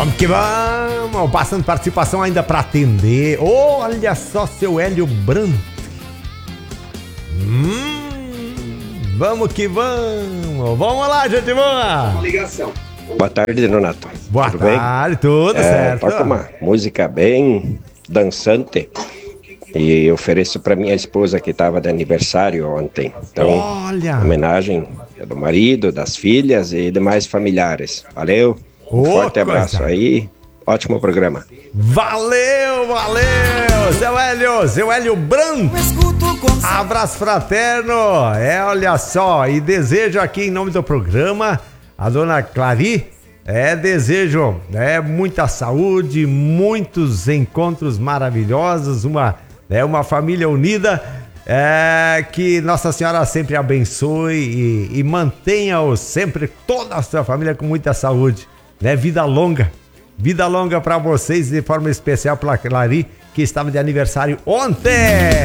Vamos que vamos! Bastante participação ainda para atender. Olha só, seu Hélio Brandt. Vamos que vamos! Vamos lá, gente boa! Uma ligação. Boa tarde, Donato. Boa tudo tarde, tudo certo. Toca uma música bem dançante e ofereço para minha esposa que estava de aniversário ontem. Então, Olha! homenagem do marido, das filhas e demais familiares. Valeu, forte abraço aí, ótimo programa. Valeu, valeu! Seu Hélio Brandt! Abraço fraterno! Olha só, e desejo aqui em nome do programa, a dona Clari, desejo muita saúde, muitos encontros maravilhosos, uma família unida, que Nossa Senhora sempre abençoe e mantenha-os sempre, toda a sua família com muita saúde, vida longa para vocês, de forma especial para a Clari, que estava de aniversário ontem.